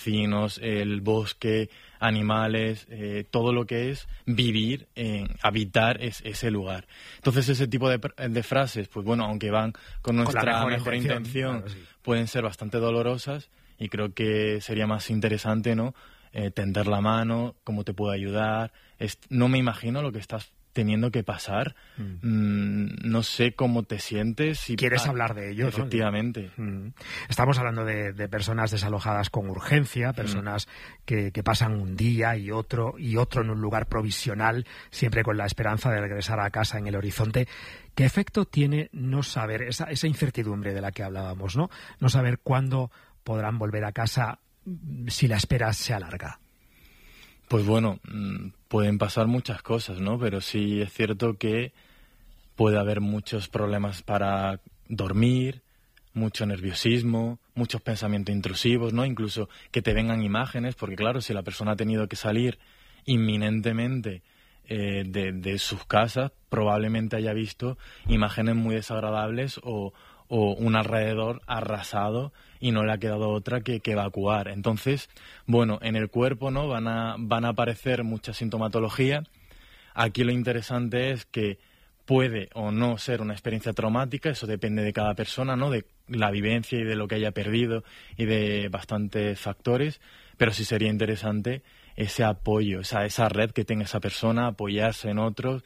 vecinos, el bosque, animales, todo lo que es vivir, habitar ese lugar. Entonces ese tipo de frases, pues bueno, aunque van con nuestra mejor intención, claro, sí, pueden ser bastante dolorosas, y creo que sería más interesante, ¿no? Tender la mano, cómo te puedo ayudar. No me imagino lo que estás teniendo que pasar. No sé cómo te sientes. Si ¿Quieres hablar de ello? Efectivamente. ¿No? Estamos hablando de personas desalojadas con urgencia, personas que pasan un día y otro en un lugar provisional, siempre con la esperanza de regresar a casa en el horizonte. ¿Qué efecto tiene no saber, esa incertidumbre de la que hablábamos, ¿no? No saber cuándo podrán volver a casa si la espera se alarga? Pues bueno, pueden pasar muchas cosas, ¿no? Pero sí es cierto que puede haber muchos problemas para dormir, mucho nerviosismo, muchos pensamientos intrusivos, ¿no? Incluso que te vengan imágenes, porque claro, si la persona ha tenido que salir inminentemente de sus casas, probablemente haya visto imágenes muy desagradables o un alrededor arrasado y no le ha quedado otra que evacuar. Entonces, bueno, en el cuerpo, ¿no? van a aparecer mucha sintomatología. Aquí lo interesante es que puede o no ser una experiencia traumática, eso depende de cada persona, ¿no? De la vivencia y de lo que haya perdido y de bastantes factores, pero sí sería interesante ese apoyo, esa red que tenga esa persona, apoyarse en otros,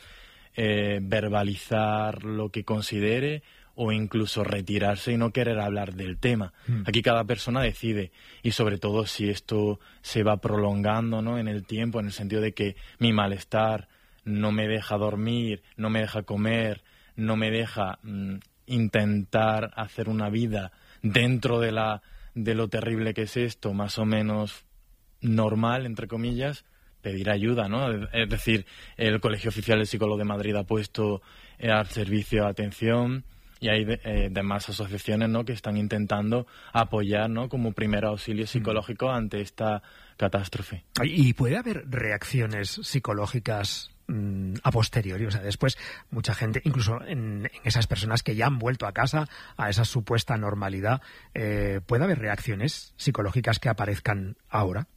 verbalizar lo que considere, o incluso retirarse y no querer hablar del tema. Aquí cada persona decide, y sobre todo si esto se va prolongando, ¿no? En el tiempo, en el sentido de que mi malestar no me deja dormir, no me deja comer, no me deja intentar hacer una vida dentro de lo terrible que es esto, más o menos normal, entre comillas, pedir ayuda, ¿no? Es decir, el Colegio Oficial de Psicólogos de Madrid ha puesto al servicio de atención, y hay demás asociaciones, ¿no? Que están intentando apoyar, ¿no? Como primer auxilio psicológico ante esta catástrofe. ¿Y puede haber reacciones psicológicas a posteriori? O sea, después mucha gente, incluso en esas personas que ya han vuelto a casa, a esa supuesta normalidad, ¿puede haber reacciones psicológicas que aparezcan ahora?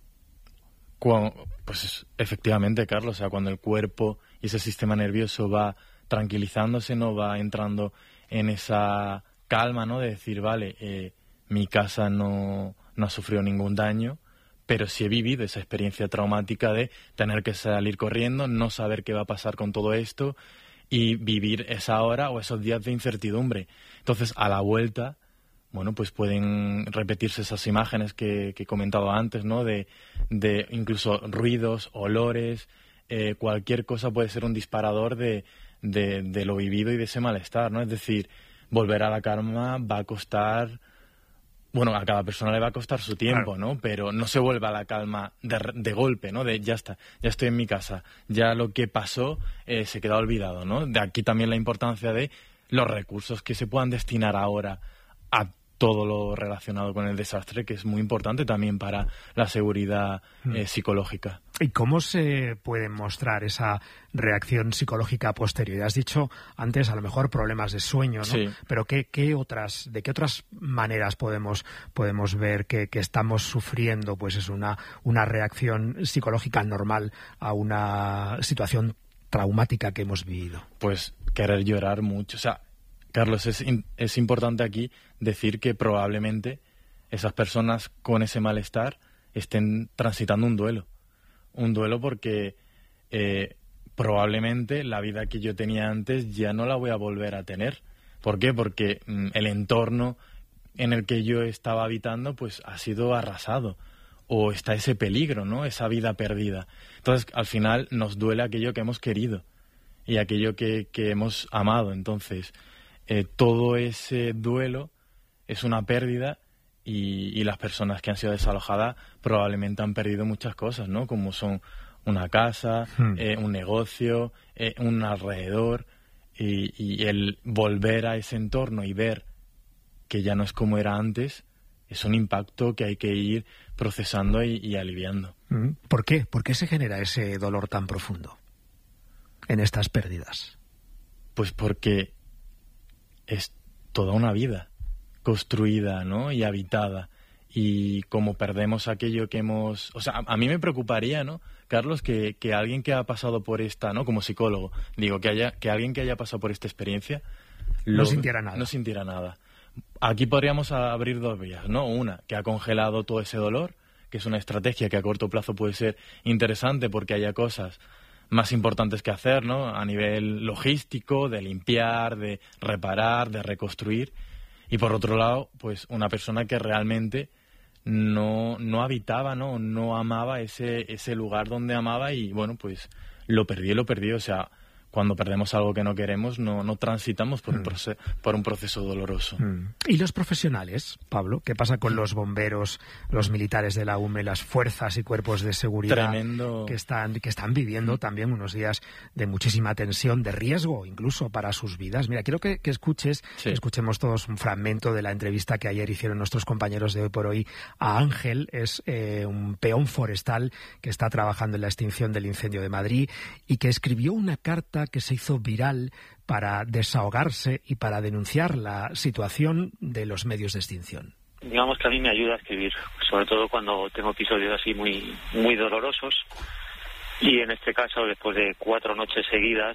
Pues efectivamente, Carlos, o sea, cuando el cuerpo y ese sistema nervioso va tranquilizándose, no va entrando en esa calma, ¿no? De decir, vale, mi casa no ha sufrido ningún daño, pero sí he vivido esa experiencia traumática de tener que salir corriendo, no saber qué va a pasar con todo esto y vivir esa hora o esos días de incertidumbre. Entonces, a la vuelta, bueno, pues pueden repetirse esas imágenes que he comentado antes, ¿no? De incluso ruidos, olores, cualquier cosa puede ser un disparador de lo vivido y de ese malestar, ¿no? Es decir, volver a la calma va a costar, bueno, a cada persona le va a costar su tiempo, claro, ¿no? Pero no se vuelve a la calma de golpe, ¿no? De ya está, ya estoy en mi casa, ya lo que pasó se queda olvidado, ¿no? De aquí también la importancia de los recursos que se puedan destinar ahora a todo lo relacionado con el desastre, que es muy importante también para la seguridad psicológica. ¿Y cómo se puede mostrar esa reacción psicológica posterior? Has dicho antes, a lo mejor, problemas de sueño, ¿no? Sí. Pero ¿de qué otras maneras podemos ver que estamos sufriendo pues es una reacción psicológica normal a una situación traumática que hemos vivido? Pues querer llorar mucho. O sea, Carlos, es importante aquí decir que probablemente esas personas con ese malestar estén transitando un duelo. Un duelo porque probablemente la vida que yo tenía antes ya no la voy a volver a tener. ¿Por qué? Porque el entorno en el que yo estaba habitando pues ha sido arrasado. O está ese peligro, ¿no? Esa vida perdida. Entonces, al final nos duele aquello que hemos querido y aquello que hemos amado. Entonces, todo ese duelo es una pérdida y las personas que han sido desalojadas probablemente han perdido muchas cosas, ¿no? Como son una casa, un negocio, un alrededor, y el volver a ese entorno y ver que ya no es como era antes es un impacto que hay que ir procesando y aliviando. ¿Por qué? ¿Por qué se genera ese dolor tan profundo en estas pérdidas? Pues porque es toda una vida construida, ¿no? Y habitada, y como perdemos aquello que hemos... O sea, a mí me preocuparía, ¿no, Carlos, que alguien que ha pasado por esta, ¿no?, como psicólogo, digo, que alguien que haya pasado por esta experiencia no sintiera nada. No sintiera nada. Aquí podríamos abrir dos vías, ¿no? Una, que ha congelado todo ese dolor, que es una estrategia que a corto plazo puede ser interesante porque haya cosas más importantes que hacer, ¿no?, a nivel logístico, de limpiar, de reparar, de reconstruir. Y por otro lado, pues una persona que realmente no habitaba, no amaba ese lugar donde amaba y, bueno, pues lo perdió. O sea, cuando perdemos algo que no queremos, no transitamos por un proceso doloroso. ¿Y los profesionales, Pablo? ¿Qué pasa con los bomberos, los militares de la UME, las fuerzas y cuerpos de seguridad que están viviendo también unos días de muchísima tensión, de riesgo incluso para sus vidas? Mira, quiero que escuchemos todos un fragmento de la entrevista que ayer hicieron nuestros compañeros de Hoy por Hoy a Ángel. Es un peón forestal que está trabajando en la extinción del incendio de Madrid y que escribió una carta que se hizo viral para desahogarse y para denunciar la situación de los medios de extinción. Digamos que a mí me ayuda a escribir, sobre todo cuando tengo episodios así muy, muy dolorosos, y en este caso, después de 4 noches seguidas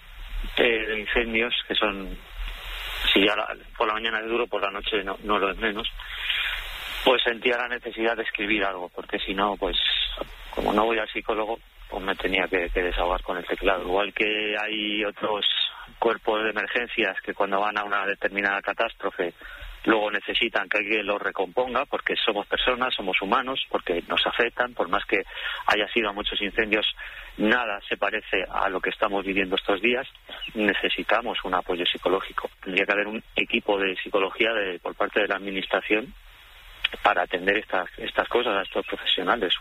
de incendios, que son, si ya por la mañana es duro, por la noche no lo es menos, pues sentía la necesidad de escribir algo, porque si no, pues como no voy al psicólogo, pues me tenía que desahogar con el teclado. Igual que hay otros cuerpos de emergencias que cuando van a una determinada catástrofe luego necesitan que alguien los recomponga, porque somos personas, somos humanos, porque nos afectan, por más que haya sido a muchos incendios, nada se parece a lo que estamos viviendo estos días. Necesitamos un apoyo psicológico. Tendría que haber un equipo de psicología por parte de la administración para atender estas cosas a estos profesionales,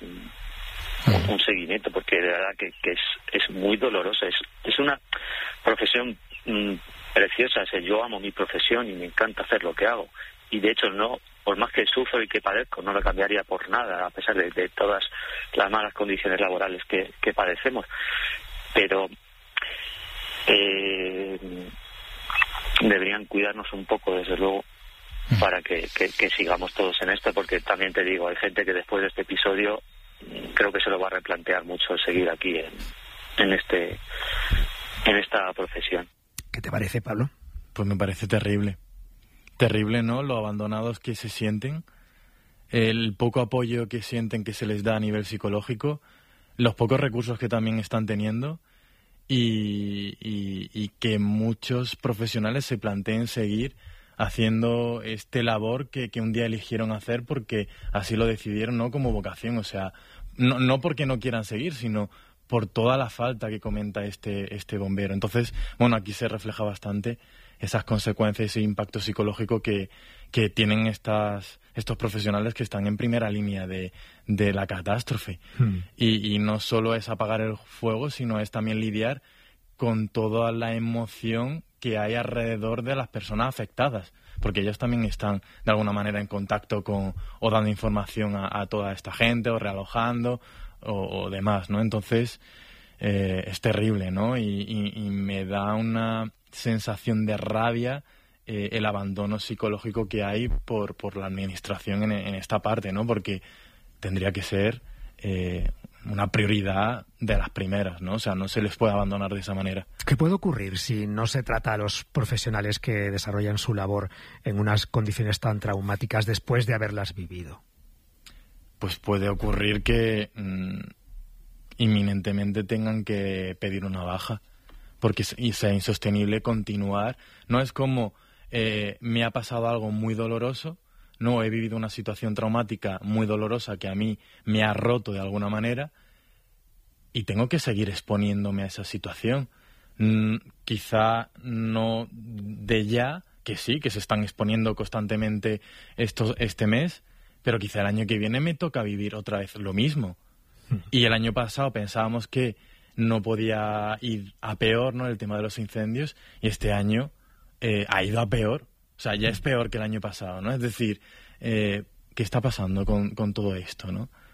un seguimiento, porque de verdad que es muy dolorosa. Es una profesión preciosa. Yo amo mi profesión y me encanta hacer lo que hago, y de hecho no, por más que sufro y que padezco, no lo cambiaría por nada, a pesar de todas las malas condiciones laborales que padecemos. Pero deberían cuidarnos un poco, desde luego, para que sigamos todos en esto, porque también te digo, hay gente que después de este episodio creo que se lo va a replantear mucho seguir aquí en esta profesión. ¿Qué te parece, Pablo? Pues me parece terrible. Terrible, ¿no?, lo abandonados que se sienten, el poco apoyo que sienten que se les da a nivel psicológico, los pocos recursos que también están teniendo y que muchos profesionales se planteen seguir haciendo este labor que un día eligieron hacer porque así lo decidieron, ¿no?, como vocación. O sea, no porque no quieran seguir, sino por toda la falta que comenta este bombero. Entonces, bueno, aquí se refleja bastante esas consecuencias y impacto psicológico que tienen estos profesionales que están en primera línea de la catástrofe. Y no solo es apagar el fuego, sino es también lidiar con toda la emoción que hay alrededor de las personas afectadas, porque ellos también están de alguna manera en contacto con o dando información a toda esta gente o realojando o demás, ¿no? Entonces es terrible, ¿no? Y me da una sensación de rabia el abandono psicológico que hay por la administración en esta parte, ¿no? Porque tendría que ser una prioridad de las primeras, ¿no? O sea, no se les puede abandonar de esa manera. ¿Qué puede ocurrir si no se trata a los profesionales que desarrollan su labor en unas condiciones tan traumáticas después de haberlas vivido? Pues puede ocurrir que inminentemente tengan que pedir una baja, porque sea insostenible continuar. No es como me ha pasado algo muy doloroso, no, he vivido una situación traumática muy dolorosa que a mí me ha roto de alguna manera y tengo que seguir exponiéndome a esa situación. Quizá no de ya, que sí, que se están exponiendo constantemente este mes, pero quizá el año que viene me toca vivir otra vez lo mismo. Y el año pasado pensábamos que no podía ir a peor, ¿no?, el tema de los incendios, y este año ha ido a peor. O sea, ya es peor que el año pasado, ¿no? Es decir, ¿qué está pasando con todo esto, no?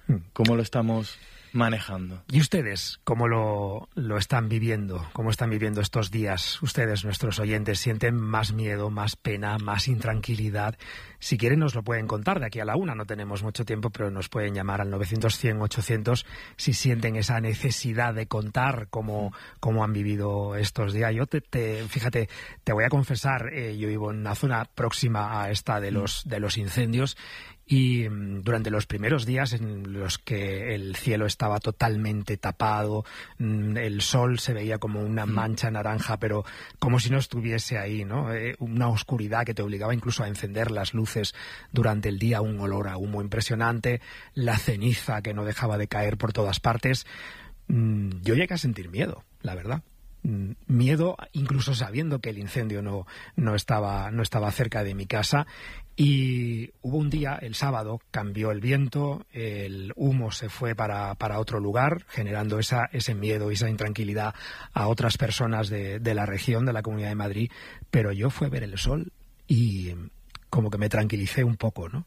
¿Cómo lo estamos manejando? ¿Y ustedes cómo lo están viviendo? ¿Cómo están viviendo estos días? Ustedes, nuestros oyentes, ¿sienten más miedo, más pena, más intranquilidad? Si quieren nos lo pueden contar de aquí a la 1, no tenemos mucho tiempo, pero nos pueden llamar al 900-100-800 si sienten esa necesidad de contar cómo han vivido estos días. Yo fíjate, te voy a confesar, yo vivo en una zona próxima a esta de los incendios. Y durante los primeros días en los que el cielo estaba totalmente tapado, el sol se veía como una mancha naranja, pero como si no estuviese ahí, ¿no? Una oscuridad que te obligaba incluso a encender las luces durante el día, un olor a humo impresionante, la ceniza que no dejaba de caer por todas partes. Yo llegué a sentir miedo, la verdad. Miedo incluso sabiendo que el incendio no estaba cerca de mi casa. Y hubo un día, el sábado, cambió el viento, el humo se fue para otro lugar, generando ese miedo y esa intranquilidad a otras personas de la región, de la Comunidad de Madrid, pero yo fui a ver el sol y como que me tranquilicé un poco, ¿no?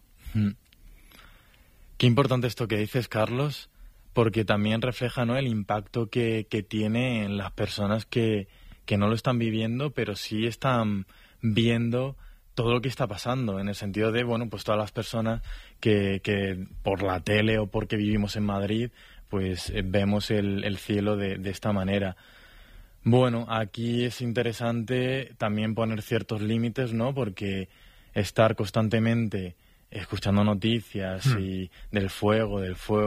Qué importante esto que dices, Carlos, porque también refleja, ¿no?, el impacto que tiene en las personas que no lo están viviendo, pero sí están viendo todo lo que está pasando, en el sentido de, bueno, pues todas las personas que por la tele o porque vivimos en Madrid, pues vemos el cielo de esta manera. Bueno, aquí es interesante también poner ciertos límites, ¿no?, porque estar constantemente escuchando noticias y del fuego,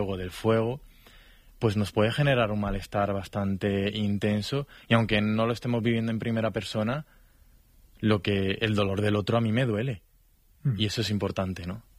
pues nos puede generar un malestar bastante intenso, y aunque no lo estemos viviendo en primera persona, el dolor del otro a mí me duele. Y eso es importante, ¿no?